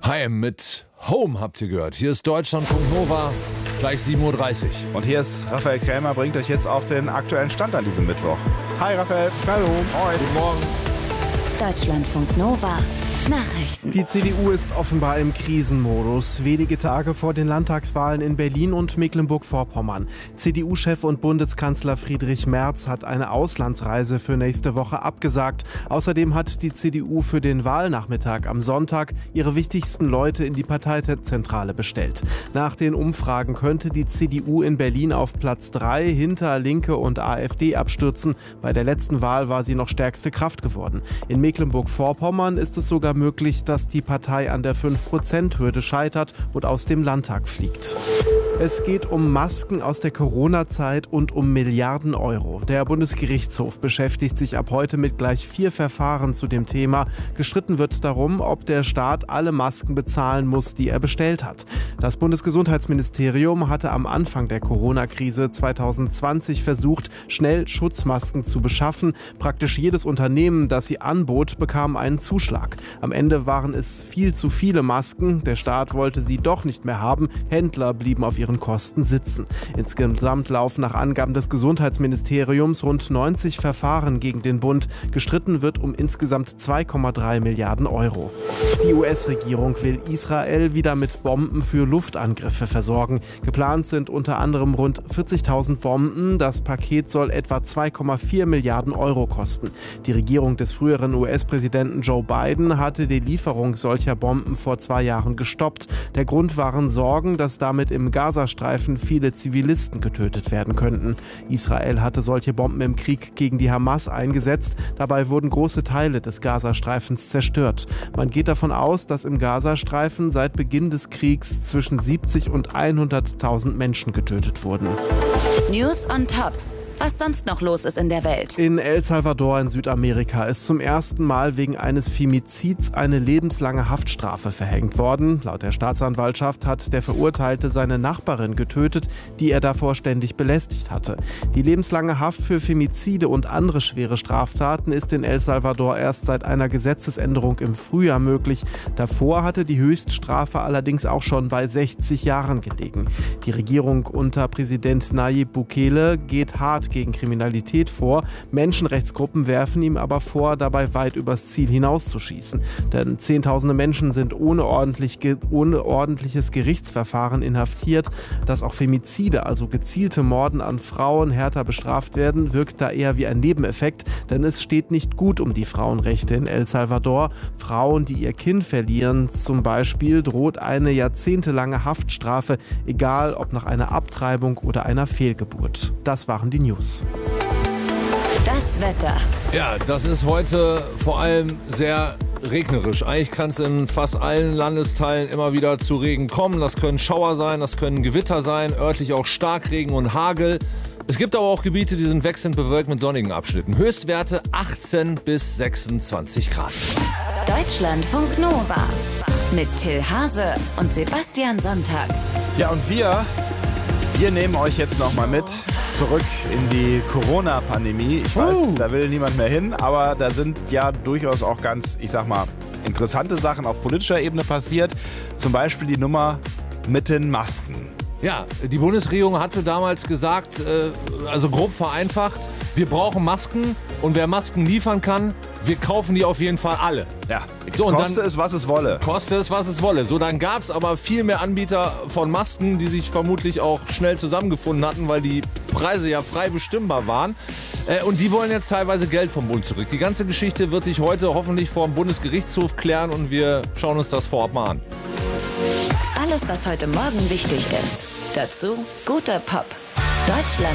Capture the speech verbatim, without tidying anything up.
Hi, mit Home habt ihr gehört. Hier ist Deutschlandfunk Nova, gleich sieben Uhr dreißig. Und hier ist Raphael Krämer, bringt euch jetzt auf den aktuellen Stand an diesem Mittwoch. Hi Raphael. Hallo. Moin. Guten Morgen. Deutschlandfunk Nova. Nachrichten. Die C D U ist offenbar im Krisenmodus. Wenige Tage vor den Landtagswahlen in Berlin und Mecklenburg-Vorpommern. C D U-Chef und Bundeskanzler Friedrich Merz hat eine Auslandsreise für nächste Woche abgesagt. Außerdem hat die C D U für den Wahlnachmittag am Sonntag ihre wichtigsten Leute in die Parteizentrale bestellt. Nach den Umfragen könnte die C D U in Berlin auf Platz drei hinter Linke und AfD abstürzen. Bei der letzten Wahl war sie noch stärkste Kraft geworden. In Mecklenburg-Vorpommern ist es sogar möglich, dass die Partei an der fünf Prozent Hürde scheitert und aus dem Landtag fliegt. Es geht um Masken aus der Corona-Zeit und um Milliarden Euro. Der Bundesgerichtshof beschäftigt sich ab heute mit gleich vier Verfahren zu dem Thema. Gestritten wird darum, ob der Staat alle Masken bezahlen muss, die er bestellt hat. Das Bundesgesundheitsministerium hatte am Anfang der Corona-Krise zwanzig zwanzig versucht, schnell Schutzmasken zu beschaffen. Praktisch jedes Unternehmen, das sie anbot, bekam einen Zuschlag. Am Ende waren es viel zu viele Masken. Der Staat wollte sie doch nicht mehr haben. Händler blieben auf ihren Kosten sitzen. Insgesamt laufen nach Angaben des Gesundheitsministeriums rund neunzig Verfahren gegen den Bund. Gestritten wird um insgesamt zwei Komma drei Milliarden Euro. Die U S-Regierung will Israel wieder mit Bomben für Luftangriffe versorgen. Geplant sind unter anderem rund vierzigtausend Bomben. Das Paket soll etwa zwei Komma vier Milliarden Euro kosten. Die Regierung des früheren U S-Präsidenten Joe Biden hatte die Lieferung solcher Bomben vor zwei Jahren gestoppt. Der Grund waren Sorgen, dass damit im Gazastreifen viele Zivilisten getötet werden könnten. Israel hatte solche Bomben im Krieg gegen die Hamas eingesetzt. Dabei wurden große Teile des Gazastreifens zerstört. Man geht davon aus, dass im Gazastreifen seit Beginn des Kriegs zwischen siebzig und hunderttausend Menschen getötet wurden. News on Top. Was sonst noch los ist in der Welt. In El Salvador in Südamerika ist zum ersten Mal wegen eines Femizids eine lebenslange Haftstrafe verhängt worden. Laut der Staatsanwaltschaft hat der Verurteilte seine Nachbarin getötet, die er davor ständig belästigt hatte. Die lebenslange Haft für Femizide und andere schwere Straftaten ist in El Salvador erst seit einer Gesetzesänderung im Frühjahr möglich. Davor hatte die Höchststrafe allerdings auch schon bei sechzig Jahren gelegen. Die Regierung unter Präsident Nayib Bukele geht hart gegen Kriminalität vor. Menschenrechtsgruppen werfen ihm aber vor, dabei weit übers Ziel hinauszuschießen. Denn Zehntausende Menschen sind ohne, ordentlich, ohne ordentliches Gerichtsverfahren inhaftiert. Dass auch Femizide, also gezielte Morden an Frauen, härter bestraft werden, wirkt da eher wie ein Nebeneffekt, denn es steht nicht gut um die Frauenrechte in El Salvador. Frauen, die ihr Kind verlieren, zum Beispiel, droht eine jahrzehntelange Haftstrafe, egal ob nach einer Abtreibung oder einer Fehlgeburt. Das waren die News. Das Wetter. Ja, das ist heute vor allem sehr regnerisch. Eigentlich kann es in fast allen Landesteilen immer wieder zu Regen kommen. Das können Schauer sein, das können Gewitter sein, örtlich auch Starkregen und Hagel. Es gibt aber auch Gebiete, die sind wechselnd bewölkt mit sonnigen Abschnitten. Höchstwerte achtzehn bis sechsundzwanzig Grad. Deutschlandfunk Nova. Mit Till Hase und Sebastian Sonntag. Ja, und wir, wir nehmen euch jetzt nochmal mit zurück in die Corona-Pandemie. Ich weiß, uh. da will niemand mehr hin, aber da sind ja durchaus auch ganz, ich sag mal, interessante Sachen auf politischer Ebene passiert. Zum Beispiel die Nummer mit den Masken. Ja, die Bundesregierung hatte damals gesagt, äh, also grob vereinfacht, wir brauchen Masken und wer Masken liefern kann, wir kaufen die auf jeden Fall alle. Ja, so, und koste dann, es, was es wolle. Koste es, was es wolle. So, dann gab es aber viel mehr Anbieter von Masken, die sich vermutlich auch schnell zusammengefunden hatten, weil die Preise ja frei bestimmbar waren. Äh, und die wollen jetzt teilweise Geld vom Bund zurück. Die ganze Geschichte wird sich heute hoffentlich vor dem Bundesgerichtshof klären und wir schauen uns das vorab mal an. Alles, was heute Morgen wichtig ist. Dazu guter Pop. Deutschland.